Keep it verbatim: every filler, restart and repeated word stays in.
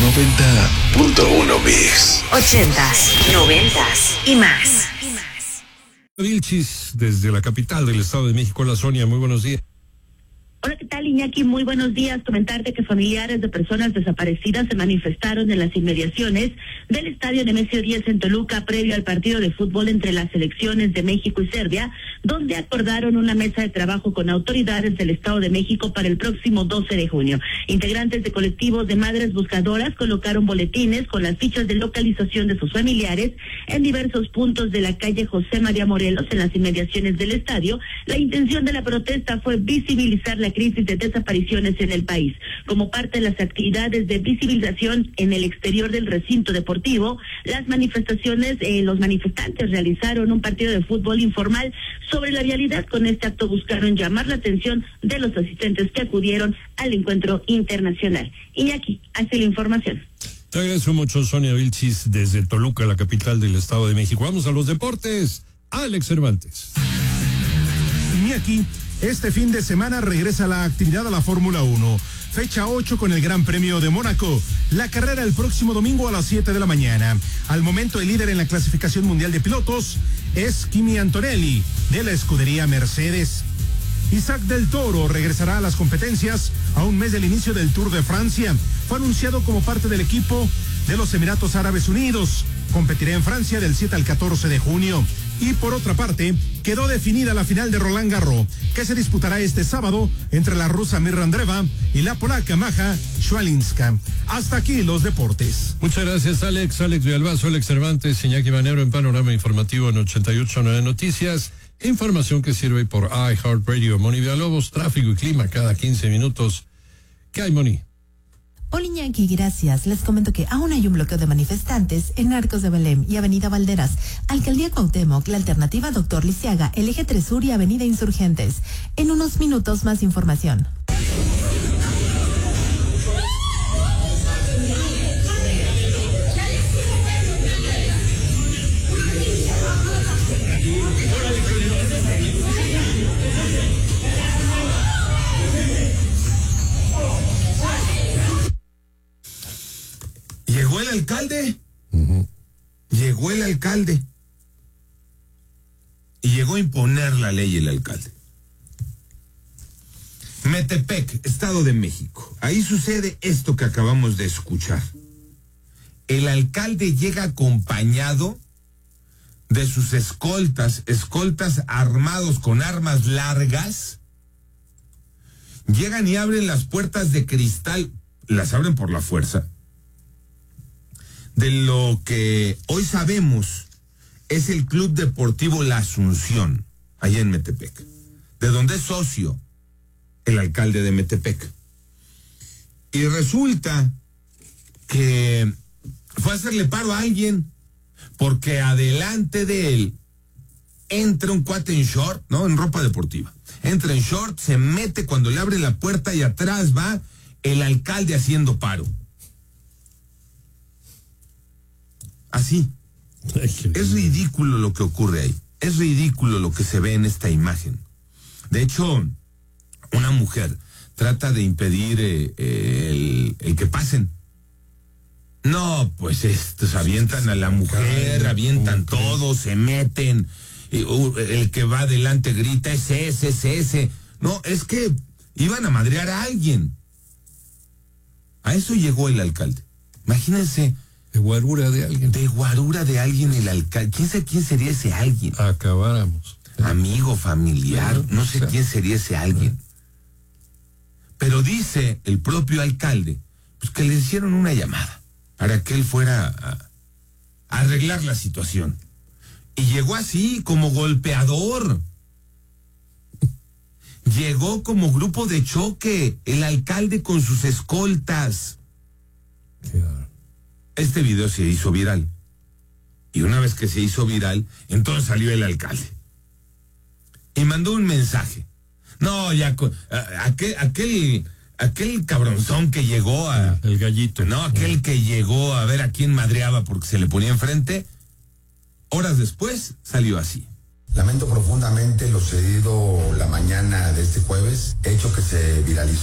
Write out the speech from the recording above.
noventa punto uno Mix. Ochentas, noventas y más. Vilchis, desde la capital del Estado de México. La Sonia, muy buenos días. Hola, ¿qué tal, Iñaki? Muy buenos días. Comentarte que familiares de personas desaparecidas se manifestaron en las inmediaciones del estadio Nemesio diez en Toluca previo al partido de fútbol entre las selecciones de México y Serbia, donde acordaron una mesa de trabajo con autoridades del Estado de México para el próximo doce de junio. Integrantes de colectivos de madres buscadoras colocaron boletines con las fichas de localización de sus familiares en diversos puntos de la calle José María Morelos en las inmediaciones del estadio. La intención de la protesta fue visibilizar la crisis de desapariciones en el país. Como parte de las actividades de visibilización en el exterior del recinto deportivo, las manifestaciones, eh, los manifestantes realizaron un partido de fútbol informal sobre la vialidad. Con este acto buscaron llamar la atención de los asistentes que acudieron al encuentro internacional. Iñaki, hace la información. Te agradezco mucho, Sonia Vilchis, desde Toluca, la capital del Estado de México. Vamos a los deportes. Alex Cervantes. Iñaki, este fin de semana regresa la actividad a la Fórmula uno. Fecha ocho con el Gran Premio de Mónaco. La carrera el próximo domingo a las siete de la mañana. Al momento el líder en la clasificación mundial de pilotos es Kimi Antonelli, de la escudería Mercedes. Isaac del Toro regresará a las competencias a un mes del inicio del Tour de Francia. Fue anunciado como parte del equipo de los Emiratos Árabes Unidos. Competirá en Francia del siete al catorce de junio. Y por otra parte, quedó definida la final de Roland Garros, que se disputará este sábado entre la rusa Mirra Andreeva y la polaca Maja Swialinska. Hasta aquí los deportes. Muchas gracias, Alex. Alex Villalbazo, Alex Cervantes, Iñaki Manero en Panorama Informativo en ochenta y ocho punto nueve Noticias. Información que sirve por iHeartRadio. Moni Villalobos, tráfico y clima cada quince minutos. ¿Qué hay, Moni? Hola, Iñaki, gracias. Les comento que aún hay un bloqueo de manifestantes en Arcos de Belém y Avenida Valderas, Alcaldía Cuauhtémoc, la alternativa Doctor Lisiaga, el Eje tres Sur y Avenida Insurgentes. En unos minutos más información. Llegó el alcalde, Uh-huh. llegó el alcalde y llegó a imponer la ley el alcalde. Metepec, Estado de México. Ahí sucede esto que acabamos de escuchar. El alcalde llega acompañado de sus escoltas, escoltas armados con armas largas. Llegan y abren las puertas de cristal, las abren por la fuerza, de lo que hoy sabemos es el Club Deportivo La Asunción, allá en Metepec, de donde es socio el alcalde de Metepec. Y resulta que fue a hacerle paro a alguien, porque adelante de él entra un cuate en short, ¿no? En ropa deportiva. Entra en short, se mete cuando le abre la puerta y atrás va el alcalde haciendo paro. Así. Es ridículo lo que ocurre ahí. Es ridículo lo que se ve en esta imagen. De hecho, una mujer trata de impedir eh, eh, el, el que pasen. No, pues estos avientan a la mujer, avientan todo, se meten. Y, uh, el que va adelante grita, es ese, es ese. No, es que iban a madrear a alguien. A eso llegó el alcalde. Imagínense. De guarura de alguien. De guarura de alguien el alcalde. ¿Quién sabe quién sería ese alguien? Acabáramos. Amigo, familiar, no sé quién sería ese alguien. Pero dice el propio alcalde, pues que le hicieron una llamada para que él fuera a, a arreglar la situación. Y llegó así, como golpeador. Llegó como grupo de choque, el alcalde con sus escoltas. Claro. Este video se hizo viral. Y una vez que se hizo viral, entonces salió el alcalde. Y mandó un mensaje. No, ya, aquel, aquel, aquel cabronzón que llegó a... El gallito. No, aquel que llegó a ver a quién madreaba porque se le ponía enfrente, horas después salió así. Lamento profundamente lo sucedido la mañana de este jueves, hecho que se viralizó